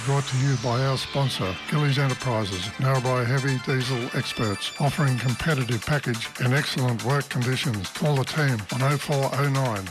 brought to you by our sponsor, Gillies Enterprises, Narrabri heavy diesel experts, offering competitive package and excellent work conditions. Call the team on 0409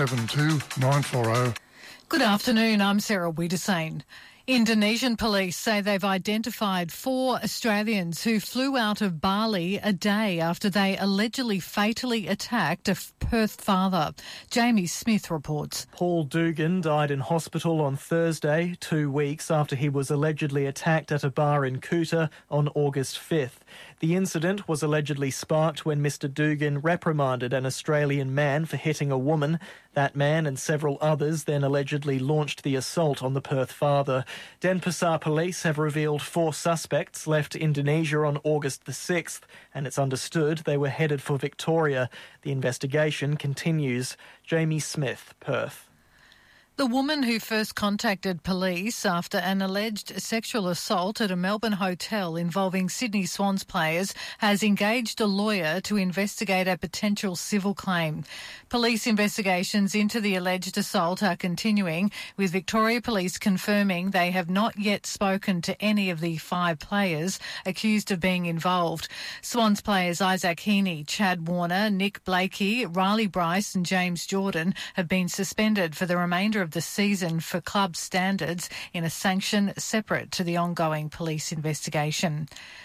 272 940. Good afternoon, I'm Sarah Wiedersane. Indonesian police say they've identified 4 Australians who flew out of Bali a day after they allegedly fatally attacked a Perth father. Jamie Smith reports. Paul Dugan died in hospital on Thursday, 2 weeks after he was allegedly attacked at a bar in Kuta on August 5th. The incident was allegedly sparked when Mr Dugan reprimanded an Australian man for hitting a woman. That man and several others then allegedly launched the assault on the Perth father. Denpasar police have revealed 4 suspects left Indonesia on August the 6th, and it's understood they were headed for Victoria. The investigation continues. Jamie Smith, Perth. The woman who first contacted police after an alleged sexual assault at a Melbourne hotel involving Sydney Swans players has engaged a lawyer to investigate a potential civil claim. Police investigations into the alleged assault are continuing, with Victoria Police confirming they have not yet spoken to any of the 5 players accused of being involved. Swans players Isaac Heaney, Chad Warner, Nick Blakey, Riley Bryce and James Jordan have been suspended for the remainder of the season for club standards in a sanction separate to the ongoing police investigation.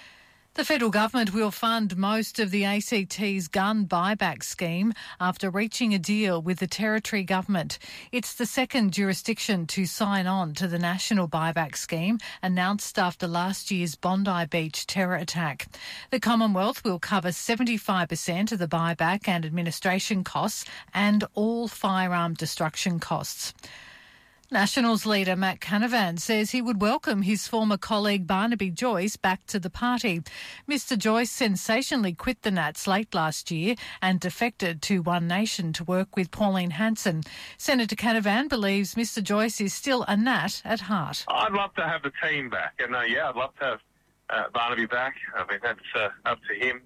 The federal government will fund most of the ACT's gun buyback scheme after reaching a deal with the Territory government. It's the second jurisdiction to sign on to the national buyback scheme, announced after last year's Bondi Beach terror attack. The Commonwealth will cover 75% of the buyback and administration costs and all firearm destruction costs. Nationals leader Matt Canavan says he would welcome his former colleague Barnaby Joyce back to the party. Mr Joyce sensationally quit the Nats late last year and defected to One Nation to work with Pauline Hanson. Senator Canavan believes Mr Joyce is still a Nat at heart. I'd love to have the team back, and I'd love to have Barnaby back. I mean, that's up to him.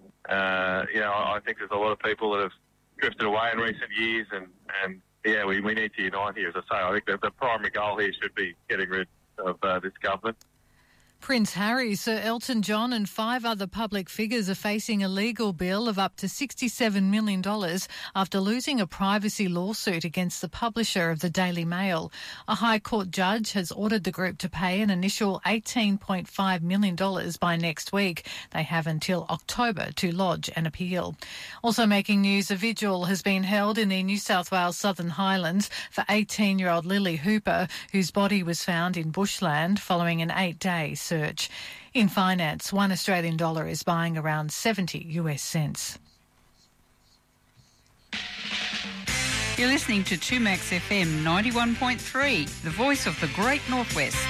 I think there's a lot of people that have drifted away in recent years, and we need to unite here. As I say, I think that the primary goal here should be getting rid of this government. Prince Harry, Sir Elton John and 5 other public figures are facing a legal bill of up to $67 million after losing a privacy lawsuit against the publisher of the Daily Mail. A High Court judge has ordered the group to pay an initial $18.5 million by next week. They have until October to lodge an appeal. Also making news, a vigil has been held in the New South Wales Southern Highlands for 18-year-old Lily Hooper, whose body was found in bushland following an 8-day search. In finance, $1 Australian dollar is buying around 70 US cents. You're listening to 2Max FM 91.3, the voice of the Great Northwest.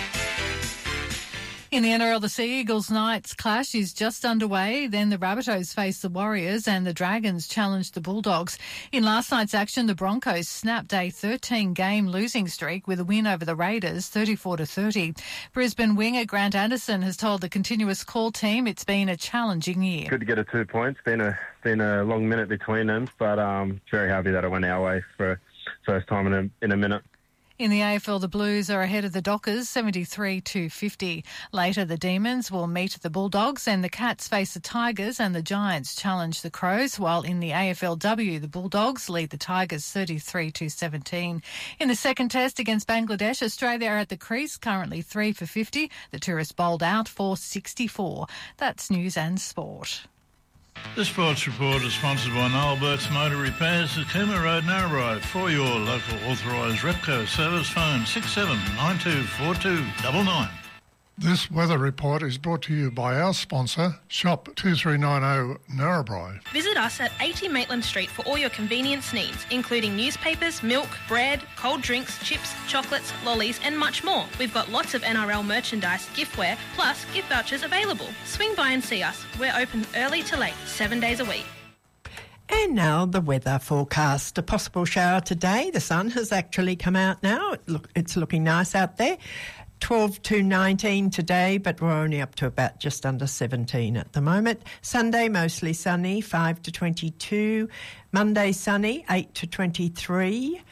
In the NRL, the Sea Eagles-Knights clash is just underway. Then the Rabbitohs face the Warriors and the Dragons challenge the Bulldogs. In last night's action, the Broncos snapped a 13-game losing streak with a win over the Raiders, 34-30. Brisbane winger Grant Anderson has told the Continuous Call team it's been a challenging year. Good to get 2 points. Been a long minute between them, but very happy that it went our way for first time in a minute. In the AFL, the Blues are ahead of the Dockers, 73-50. Later, the Demons will meet the Bulldogs and the Cats face the Tigers and the Giants challenge the Crows, while in the AFLW, the Bulldogs lead the Tigers 33-17. In the second test against Bangladesh, Australia are at the crease, currently 3 for 50. The Tourists bowled out for 64. That's news and sport. The Sports Report is sponsored by Noel Burt's Motor Repairs at Cooma Road, Narrabri. For your local authorised Repco service, phone 67924299. This weather report is brought to you by our sponsor, Shop 2390 Narrabri. Visit us at 80 Maitland Street for all your convenience needs, including newspapers, milk, bread, cold drinks, chips, chocolates, lollies and much more. We've got lots of NRL merchandise, giftware, plus gift vouchers available. Swing by and see us. We're open early to late, 7 days a week. And now the weather forecast. A possible shower today. The sun has actually come out now. It's looking nice out there. 12 to 19 today, but we're only up to about just under 17 at the moment. Sunday, mostly sunny, 5 to 22. Monday, sunny, 8 to 23.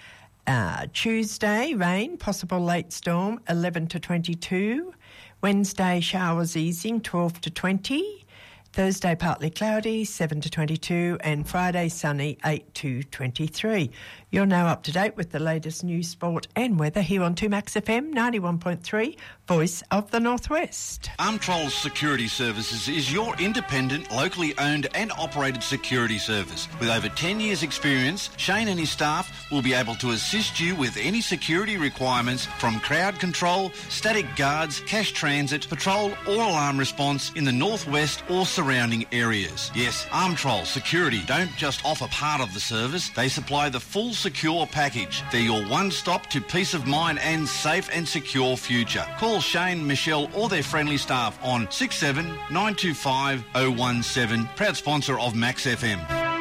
Tuesday, rain, possible late storm, 11 to 22. Wednesday, showers easing, 12 to 20. Thursday, partly cloudy, 7 to 22. And Friday, sunny, 8 to 23. You're now up to date with the latest news, sport and weather here on 2Max FM 91.3, Voice of the Northwest. Armtrol Security Services is your independent, locally owned and operated security service. With over 10 years' experience, Shane and his staff will be able to assist you with any security requirements from crowd control, static guards, cash transit, patrol or alarm response in the Northwest or surrounding areas. Yes, Armtrol Security don't just offer part of the service, they supply the full secure package. They're your one-stop to peace of mind and safe and secure future. Call Shane, Michelle or their friendly staff on 67 925 017, proud sponsor of Max FM.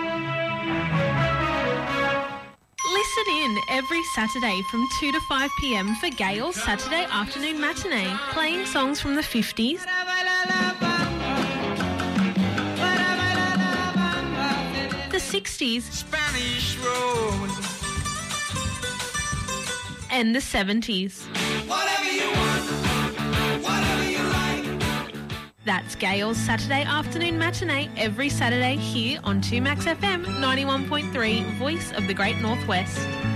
Listen in every Saturday from 2 to 5 p.m. for Gail's Saturday Afternoon Matinee, playing songs from the 50s, the 60s, Spanish Road, and the 70s. whatever you want, whatever you like. That's Gail's Saturday Afternoon Matinee every Saturday here on 2Max FM 91.3, Voice of the Great Northwest.